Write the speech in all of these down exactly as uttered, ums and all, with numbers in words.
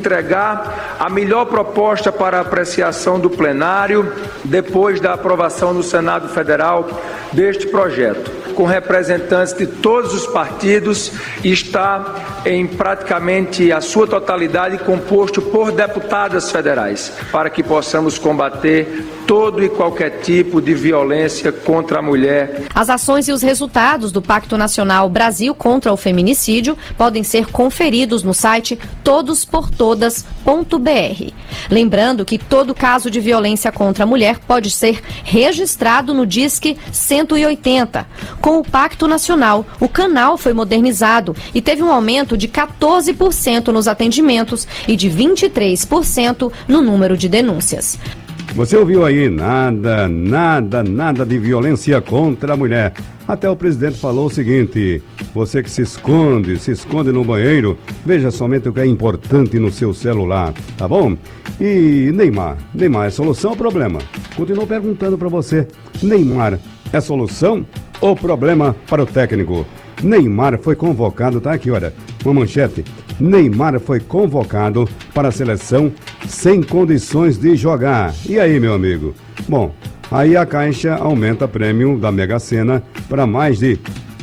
entregar a melhor proposta para apreciação do plenário depois da aprovação no Senado Federal deste projeto, com representantes de todos os partidos e está em praticamente a sua totalidade composto por deputadas federais, para que possamos combater todo e qualquer tipo de violência contra a mulher. As ações e os resultados do Pacto Nacional Brasil contra o Feminicídio podem ser conferidos no site todos por todas ponto b r. Lembrando que todo caso de violência contra a mulher pode ser registrado no Disque cento e oitenta. Com o Pacto Nacional, o canal foi modernizado e teve um aumento de quatorze por cento nos atendimentos e de vinte e três por cento no número de denúncias. Você ouviu aí? Nada, nada, nada de violência contra a mulher. Até o presidente falou o seguinte: você que se esconde, se esconde no banheiro, veja somente o que é importante no seu celular, tá bom? E Neymar, Neymar é solução ou problema? Continuo perguntando para você, Neymar é solução ou problema para o técnico? Neymar foi convocado, tá aqui, olha, uma manchete. Neymar foi convocado para a seleção sem condições de jogar. E aí, meu amigo? Bom, aí a Caixa aumenta o prêmio da Mega Sena para mais de...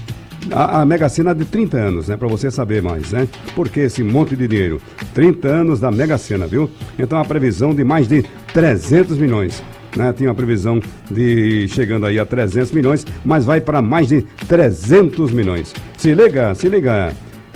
A, a Mega Sena de trinta anos, né? Para você saber mais, né? Por que esse monte de dinheiro? trinta anos da Mega Sena, viu? Então a previsão de mais de trezentos milhões. Né? Tinha uma previsão de chegando aí a trezentos milhões, mas vai para mais de trezentos milhões. Se liga, se liga.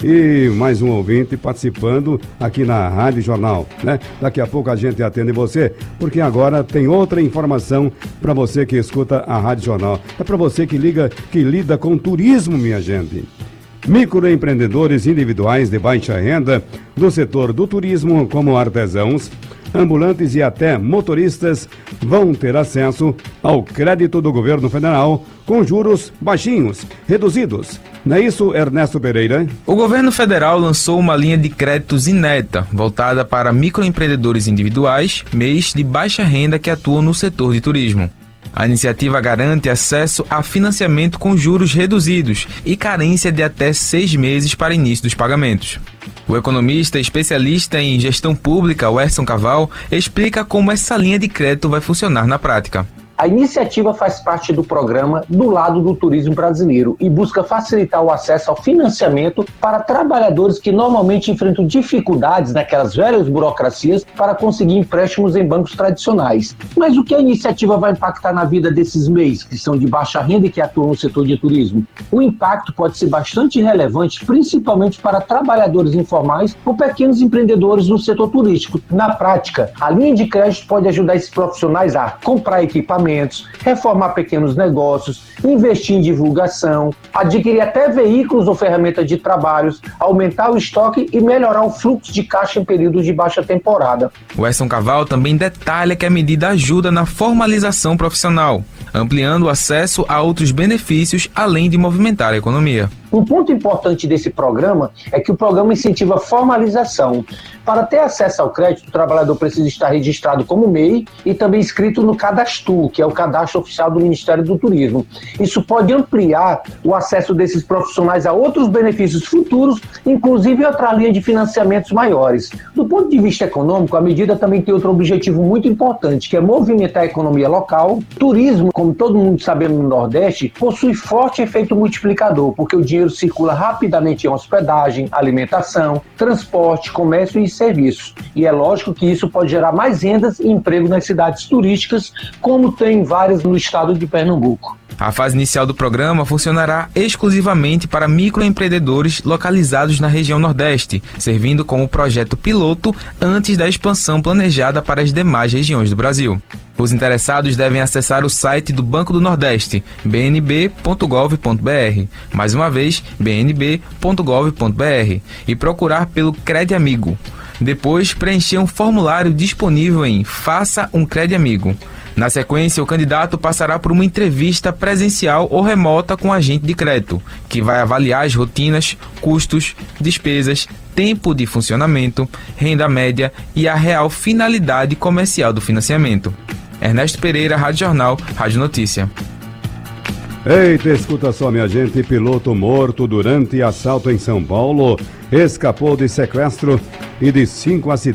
E mais um ouvinte participando aqui na Rádio Jornal, né? Daqui a pouco a gente atende você, porque agora tem outra informação para você que escuta a Rádio Jornal. É para você que liga, que lida com turismo, minha gente. Microempreendedores individuais de baixa renda do setor do turismo, como artesãos, ambulantes e até motoristas, vão ter acesso ao crédito do governo federal com juros baixinhos, reduzidos. Não é isso, Ernesto Pereira? O governo federal lançou uma linha de créditos inédita, voltada para microempreendedores individuais, M E Is de baixa renda que atuam no setor de turismo. A iniciativa garante acesso a financiamento com juros reduzidos e carência de até seis meses para início dos pagamentos. O economista especialista em gestão pública, Werson Caval, explica como essa linha de crédito vai funcionar na prática. A iniciativa faz parte do programa do lado do turismo brasileiro e busca facilitar o acesso ao financiamento para trabalhadores que normalmente enfrentam dificuldades naquelas velhas burocracias para conseguir empréstimos em bancos tradicionais. Mas o que a iniciativa vai impactar na vida desses M E Is, que são de baixa renda e que atuam no setor de turismo? O impacto pode ser bastante relevante, principalmente para trabalhadores informais ou pequenos empreendedores no setor turístico. Na prática, a linha de crédito pode ajudar esses profissionais a comprar equipamentos, reformar pequenos negócios, investir em divulgação, adquirir até veículos ou ferramentas de trabalhos, aumentar o estoque e melhorar o fluxo de caixa em períodos de baixa temporada. O Werson Caval também detalha que a medida ajuda na formalização profissional, ampliando o acesso a outros benefícios além de movimentar a economia. Um ponto importante desse programa é que o programa incentiva a formalização. Para ter acesso ao crédito, o trabalhador precisa estar registrado como M E I e também inscrito no Cadastro, que é o cadastro oficial do Ministério do Turismo. Isso pode ampliar o acesso desses profissionais a outros benefícios futuros, inclusive outra linha de financiamentos maiores. Do ponto de vista econômico, a medida também tem outro objetivo muito importante, que é movimentar a economia local. Turismo, como todo mundo sabe no Nordeste, possui forte efeito multiplicador, porque o dinheiro circula rapidamente em hospedagem, alimentação, transporte, comércio e serviços. E é lógico que isso pode gerar mais rendas e emprego nas cidades turísticas, como tem várias no estado de Pernambuco. A fase inicial do programa funcionará exclusivamente para microempreendedores localizados na região Nordeste, servindo como projeto piloto antes da expansão planejada para as demais regiões do Brasil. Os interessados devem acessar o site do Banco do Nordeste, b n b ponto gov ponto b r, mais uma vez, b n b ponto gov ponto b r, e procurar pelo Crede Amigo. Depois, preencher um formulário disponível em Faça um Crede Amigo. Na sequência, o candidato passará por uma entrevista presencial ou remota com o agente de crédito, que vai avaliar as rotinas, custos, despesas, tempo de funcionamento, renda média e a real finalidade comercial do financiamento. Ernesto Pereira, Rádio Jornal, Rádio Notícia. Eita, escuta só, minha gente, piloto morto durante assalto em São Paulo, escapou de sequestro e de cinco acidentes.